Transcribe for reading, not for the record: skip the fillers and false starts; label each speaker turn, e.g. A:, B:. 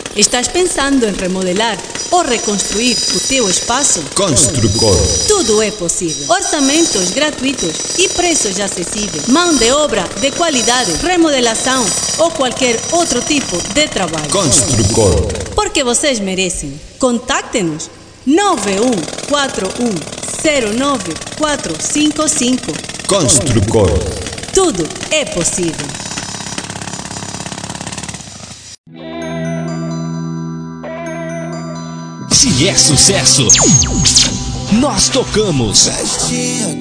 A: Estás pensando em remodelar ou reconstruir o teu espaço?
B: Construcor.
A: Tudo é possível. Orçamentos gratuitos e preços acessíveis. Mão de obra de qualidade, remodelação ou qualquer outro tipo de trabalho.
B: Construcor.
A: Porque vocês merecem. Contacte-nos 9141095455.
B: Construcor.
A: Tudo é possível.
C: Se é sucesso, nós tocamos.